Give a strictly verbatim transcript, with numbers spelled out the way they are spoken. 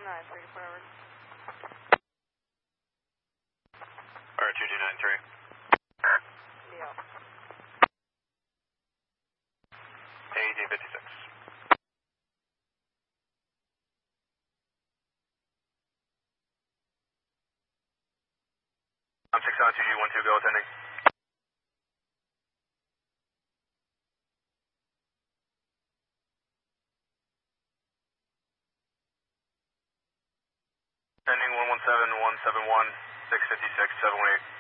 nine three, whatever. Alright, two two nine three. Yeah. A D fifty-six. I'm six on two G one two, go attending. Attending one one seven one seven one six fifty-six seven one eight.